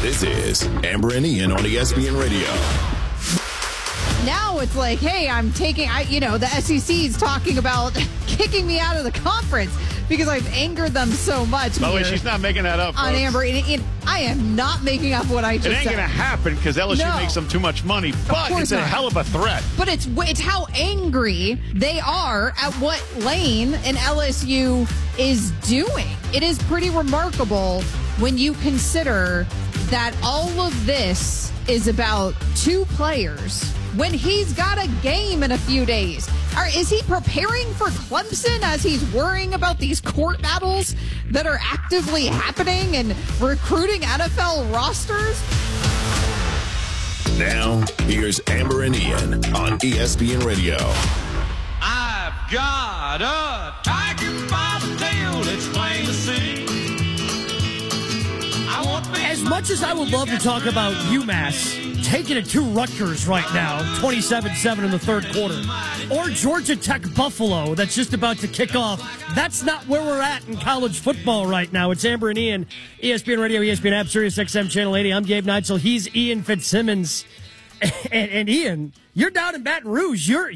This is Amber and Ian on ESPN Radio. Now it's like, hey, the SEC's talking about kicking me out of the conference because I've angered them so much. By the way, she's not making that up, on folks. Amber. I am not making up what I just said. It ain't going to happen because LSU makes them too much money, but it's a hell of a threat. But it's how angry they are at what Lane and LSU is doing. It is pretty remarkable when you consider that all of this is about two players when he's got a game in a few days. Is he preparing for Clemson as he's worrying about these court battles that are actively happening and recruiting NFL rosters? Now, here's Amber and Ian on ESPN Radio. I've got a tiger by the tail, it's plain to see. As much as I would love to talk about UMass taking it to Rutgers right now, 27-7 in the third quarter, or Georgia Tech Buffalo that's just about to kick off, that's not where we're at in college football right now. It's Amber and Ian, ESPN Radio, ESPN App, Sirius XM Channel 80. I'm Gabe Neitzel. He's Ian Fitzsimmons. And Ian, you're down in Baton Rouge. You're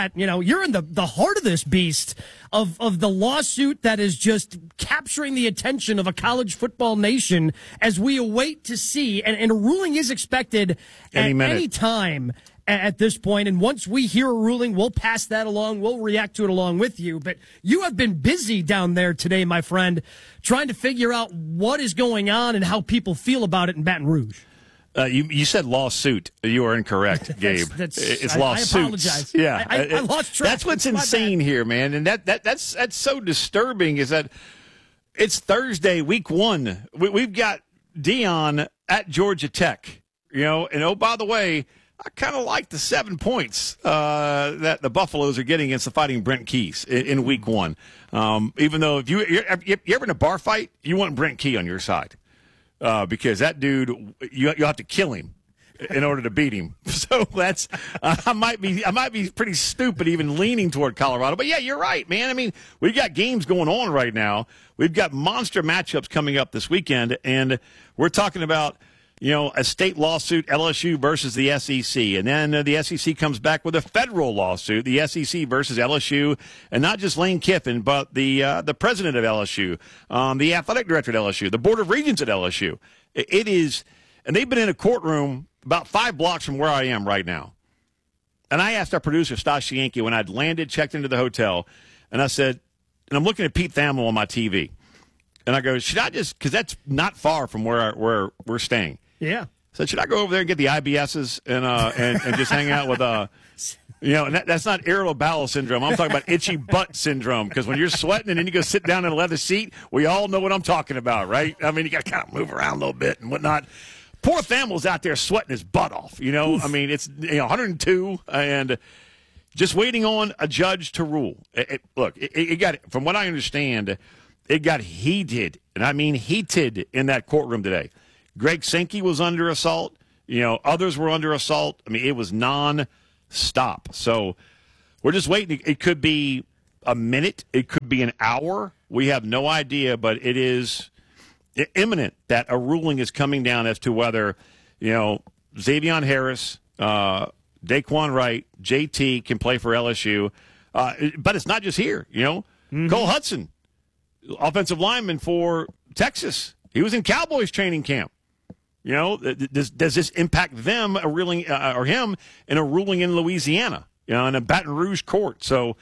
in the heart of this beast of the lawsuit that is just capturing the attention of a college football nation as we await to see, and a ruling is expected at any time at this point. And once we hear a ruling, we'll pass that along. We'll react to it along with you. But you have been busy down there today, my friend, trying to figure out what is going on and how people feel about it in Baton Rouge. You said lawsuit. You are incorrect, Gabe. It's lawsuits. I apologize. Yeah, I lost track. That's what's insane here, man, and that's so disturbing. Is that it's Thursday, week one. We've got Deion at Georgia Tech. And oh, by the way, I kind of like the 7 points that the Buffaloes are getting against the Fighting Brent Keys in week one. Even though if you're ever in a bar fight, you want Brent Key on your side. Because that dude, you'll have to kill him in order to beat him. So that's I might be pretty stupid even leaning toward Colorado. But yeah, you're right, man. I mean, we've got games going on right now. We've got monster matchups coming up this weekend, and we're talking about a state lawsuit, LSU versus the SEC. And then the SEC comes back with a federal lawsuit, the SEC versus LSU. And not just Lane Kiffin, but the president of LSU, the athletic director at LSU, the board of regents at LSU. It is, and they've been in a courtroom about 5 blocks from where I am right now. And I asked our producer, Stasha Yankee, when I'd landed, checked into the hotel, and I said, and I'm looking at Pete Thamel on my TV. And I go, should I just, because that's not far from where we're staying. Yeah. So should I go over there and get the IBSs and just hang out with and that's not irritable bowel syndrome. I'm talking about itchy butt syndrome, because when you're sweating and then you go sit down in a leather seat, we all know what I'm talking about, right? I mean, you got to kind of move around a little bit and whatnot. Poor Thamel's out there sweating his butt off. I mean, it's 102 and just waiting on a judge to rule. It got, from what I understand, it got heated, and I mean heated in that courtroom today. Greg Sankey was under assault. Others were under assault. I mean, it was non-stop. So we're just waiting. It could be a minute. It could be an hour. We have no idea, but it is imminent that a ruling is coming down as to whether, Xavion Harris, Daquan Wright, JT can play for LSU. But it's not just here, Cole Hudson, offensive lineman for Texas. He was in Cowboys training camp. Does this impact them or him in a ruling in Louisiana, in a Baton Rouge court? So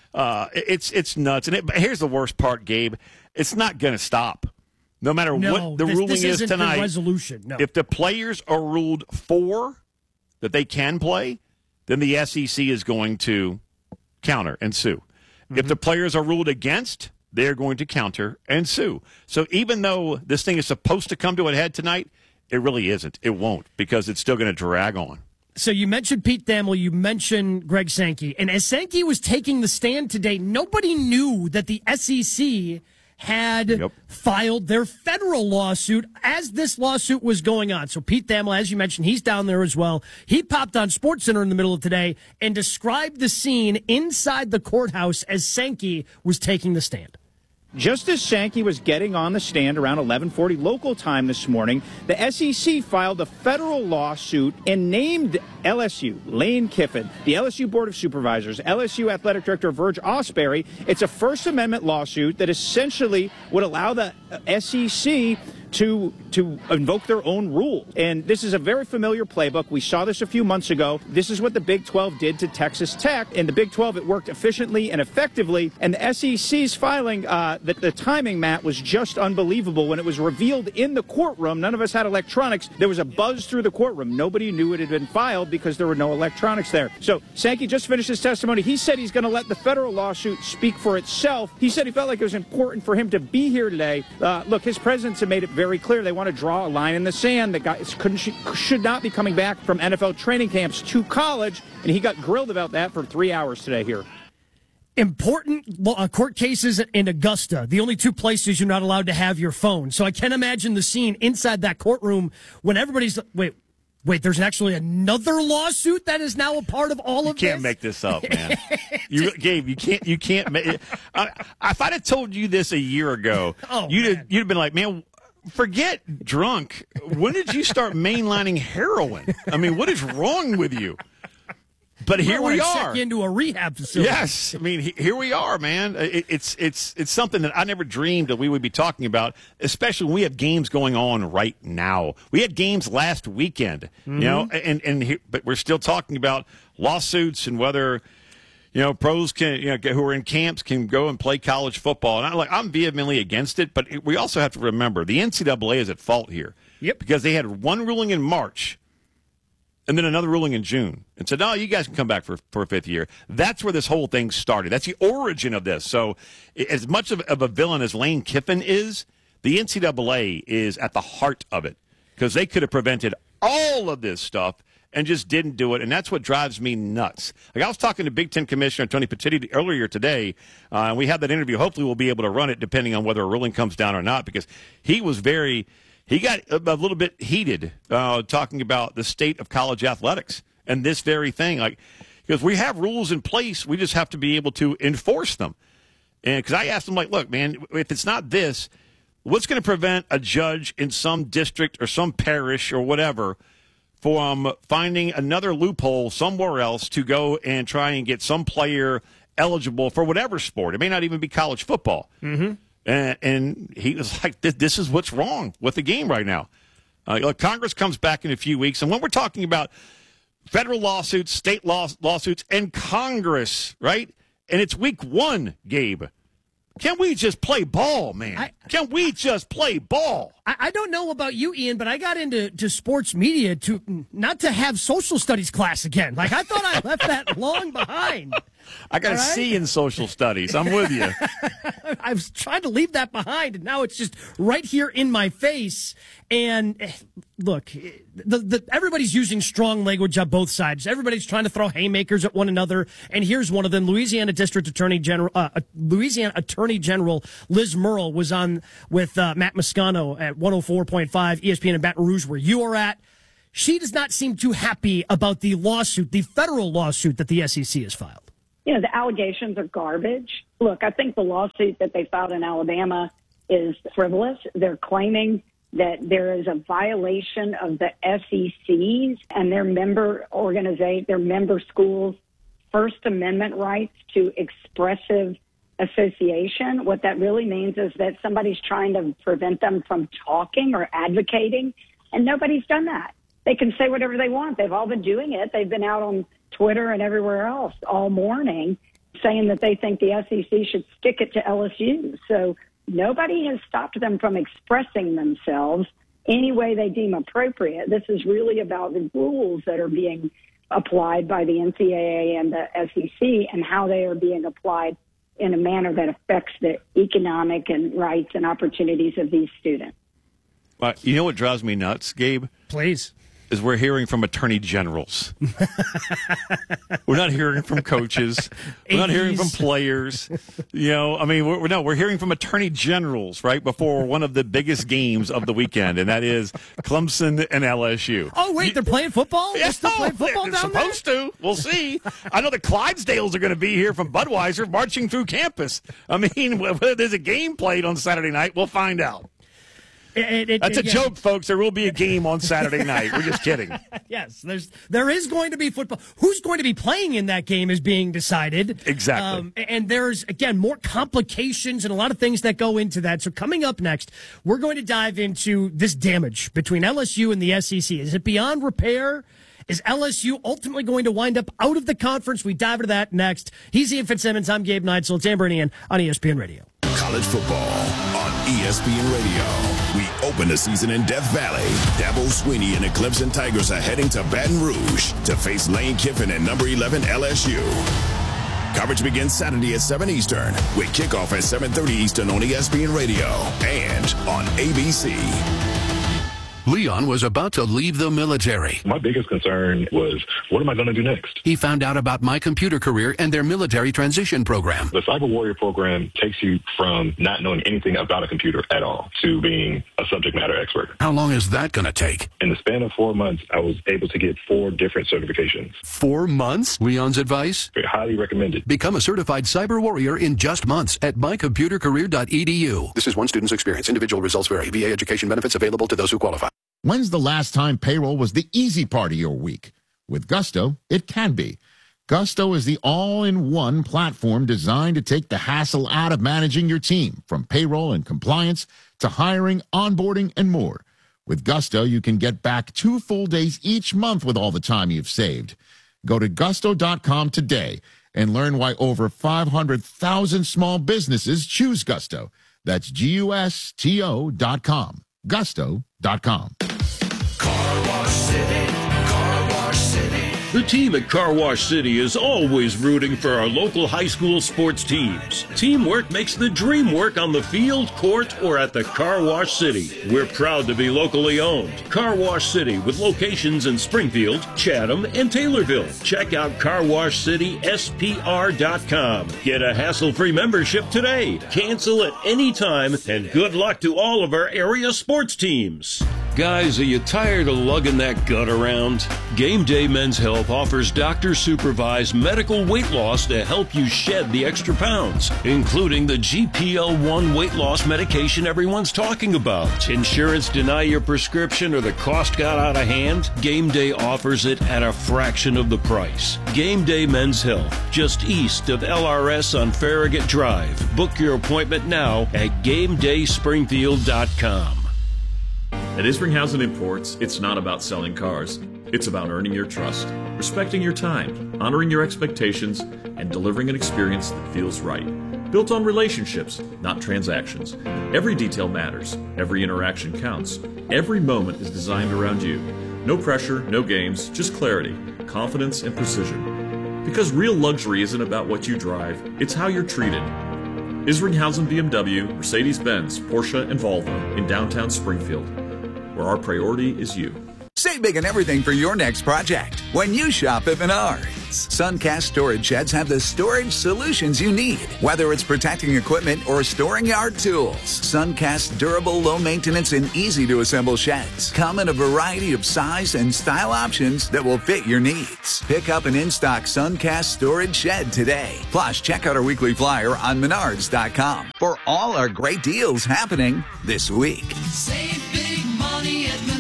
it's nuts. And here's the worst part, Gabe. It's not going to stop. No matter what the ruling is tonight. The resolution. No. If the players are ruled for that they can play, then the SEC is going to counter and sue. Mm-hmm. If the players are ruled against, they're going to counter and sue. So even though this thing is supposed to come to a head tonight, it really isn't. It won't, because it's still going to drag on. So you mentioned Pete Thamel, you mentioned Greg Sankey. And as Sankey was taking the stand today, nobody knew that the SEC had filed their federal lawsuit as this lawsuit was going on. So Pete Thamel, as you mentioned, he's down there as well. He popped on SportsCenter in the middle of today and described the scene inside the courthouse as Sankey was taking the stand. Just as Sankey was getting on the stand around 11:40 local time this morning, the SEC filed a federal lawsuit and named LSU, Lane Kiffin, the LSU Board of Supervisors, LSU Athletic Director Verge Osbury. It's a First Amendment lawsuit that essentially would allow the SEC to invoke their own rule. And this is a very familiar playbook. We saw this a few months ago. This is what the Big 12 did to Texas Tech. In the Big 12, it worked efficiently and effectively. And the SEC's filing, the timing, Matt, was just unbelievable. When it was revealed in the courtroom, none of us had electronics. There was a buzz through the courtroom. Nobody knew it had been filed because there were no electronics there. So Sankey just finished his testimony. He said he's going to let the federal lawsuit speak for itself. He said he felt like it was important for him to be here today. Look, his presence had made it very clear they want to draw a line in the sand. The guys should not be coming back from NFL training camps to college, and he got grilled about that for 3 hours today here. Important court cases in Augusta, the only two places you're not allowed to have your phone. So I can imagine the scene inside that courtroom when everybody's, wait, there's actually another lawsuit that is now a part of all of this? You can't make this up, man. Gabe, you can't make it. If I'd have told you this a year ago, you'd have been like, man, forget drunk. When did you start mainlining heroin? I mean, what is wrong with you? But here we are. Check you into a rehab facility. Yes, I mean, here we are, man. It's something that I never dreamed that we would be talking about, especially when we have games going on right now. We had games last weekend, you know, but we're still talking about lawsuits and whether, you know, pros can, you know, who are in camps can go and play college football. And I'm vehemently against it, but we also have to remember the NCAA is at fault here. Yep. Because they had one ruling in March and then another ruling in June and said, no, you guys can come back for a fifth year. That's where this whole thing started. That's the origin of this. So as much of a villain as Lane Kiffin is, the NCAA is at the heart of it because they could have prevented all of this stuff and just didn't do it, and that's what drives me nuts. Like I was talking to Big Ten Commissioner Tony Petitti earlier today, and we had that interview. Hopefully we'll be able to run it depending on whether a ruling comes down or not, because he got a little bit heated talking about the state of college athletics and this very thing. Like, because we have rules in place, we just have to be able to enforce them. And because I asked him, like, look, man, if it's not this, what's going to prevent a judge in some district or some parish or whatever from finding another loophole somewhere else to go and try and get some player eligible for whatever sport? It may not even be college football. Mm-hmm. And he was like, this is what's wrong with the game right now. Congress comes back in a few weeks, and when we're talking about federal lawsuits, state lawsuits, and Congress, right? And it's week 1, Gabe. Can we just play ball, man? Can we just play ball? I don't know about you, Ian, but I got into sports media not to have social studies class again. Like, I thought I left that long behind. I got a C in social studies. I'm with you. I was trying to leave that behind, and now it's just right here in my face. And look, everybody's using strong language on both sides. Everybody's trying to throw haymakers at one another. And here's one of them: Louisiana Attorney General Liz Murrill was on with Matt Moscano at 104.5 ESPN in Baton Rouge, where you are at. She does not seem too happy about the lawsuit, the federal lawsuit that the SEC has filed. You know, the allegations are garbage. Look, I think the lawsuit that they filed in Alabama is frivolous. They're claiming that there is a violation of the SEC's and their member schools' First Amendment rights to expressive association. What that really means is that somebody's trying to prevent them from talking or advocating, and nobody's done that. They can say whatever they want. They've all been doing it. They've been out on Twitter and everywhere else all morning saying that they think the SEC should stick it to LSU. So nobody has stopped them from expressing themselves any way they deem appropriate. This is really about the rules that are being applied by the NCAA and the SEC and how they are being applied in a manner that affects the economic and rights and opportunities of these students. You know what drives me nuts, Gabe? Please. is we're hearing from attorney generals. We're not hearing from coaches. We're not hearing from players. We're hearing from attorney generals right before one of the biggest games of the weekend, and that is Clemson and LSU. Oh, wait, they're playing football? Yeah, they're still playing football they're down there? supposed to. We'll see. I know the Clydesdales are going to be here from Budweiser marching through campus. I mean, whether there's a game played on Saturday night, we'll find out. That's a joke, folks. There will be a game on Saturday night. We're just kidding. Yes, there is going to be football. Who's going to be playing in that game is being decided. Exactly. And there's, again, more complications and a lot of things that go into that. So coming up next, we're going to dive into this damage between LSU and the SEC. Is it beyond repair? Is LSU ultimately going to wind up out of the conference? We dive into that next. He's Ian Fitzsimmons. I'm Gabe Neitzel. It's Amber and Ian on ESPN Radio. College football on ESPN Radio. We open the season in Death Valley. Dabo Swinney and the Clemson Tigers are heading to Baton Rouge to face Lane Kiffin and number 11 LSU. Coverage begins Saturday at 7 Eastern with kickoff at 7:30 Eastern on ESPN Radio and on ABC. Leon was about to leave the military. My biggest concern was, what am I going to do next? He found out about My Computer Career and their military transition program. The Cyber Warrior program takes you from not knowing anything about a computer at all to being a subject matter expert. How long is that going to take? In the span of 4 months, I was able to get 4 different certifications. 4 months? Leon's advice? Highly recommended. Become a certified cyber warrior in just months at mycomputercareer.edu. This is one student's experience. Individual results vary. VA education benefits available to those who qualify. When's the last time payroll was the easy part of your week? With Gusto, it can be. Gusto is the all-in-one platform designed to take the hassle out of managing your team, from payroll and compliance to hiring, onboarding, and more. With Gusto, you can get back 2 full days each month with all the time you've saved. Go to gusto.com today and learn why over 500,000 small businesses choose Gusto. That's GUSTO.com. Gusto.com. Car Wash City, Car Wash City. The team at Car Wash City is always rooting for our local high school sports teams. Teamwork makes the dream work on the field, court, or at the Car Wash City. We're proud to be locally owned. Car Wash City with locations in Springfield, Chatham, and Taylorville. Check out carwashcityspr.com. Get a hassle-free membership today. Cancel at any time, and good luck to all of our area sports teams. Guys, are you tired of lugging that gut around? Game Day Men's Health offers doctor-supervised medical weight loss to help you shed the extra pounds, including the GPL-1 weight loss medication everyone's talking about. Insurance deny your prescription or the cost got out of hand? Game Day offers it at a fraction of the price. Game Day Men's Health, just east of LRS on Farragut Drive. Book your appointment now at GameDaySpringfield.com. At Isringhausen Imports, it's not about selling cars. It's about earning your trust, respecting your time, honoring your expectations, and delivering an experience that feels right. Built on relationships, not transactions. Every detail matters. Every interaction counts. Every moment is designed around you. No pressure, no games, just clarity, confidence, and precision. Because real luxury isn't about what you drive, it's how you're treated. Isringhausen BMW, Mercedes-Benz, Porsche, and Volvo in downtown Springfield, where our priority is you. Save big on everything for your next project when you shop at Menards. Suncast storage sheds have the storage solutions you need, whether it's protecting equipment or storing yard tools. Suncast durable, low maintenance, and easy to assemble sheds come in a variety of size and style options that will fit your needs. Pick up an in-stock Suncast storage shed today. Plus, check out our weekly flyer on Menards.com for all our great deals happening this week. Save big money at Menards.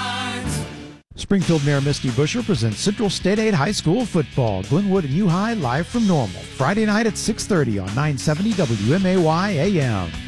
Springfield Mayor Misty Buscher presents Central State 8 High School football. Glenwood and U High live from Normal. Friday night at 6:30 on 970 WMAY AM.